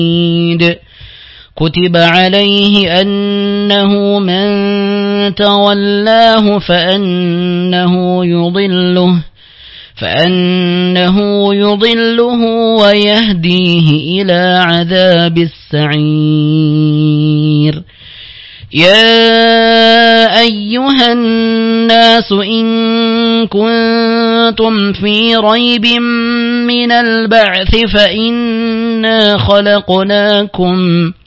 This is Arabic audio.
كتب عليه أنه من تولاه فأنه يضله ويهديه إلى عذاب السعير. يا أيها الناس إن كنتم في ريب من البعث فإنا خلقناكم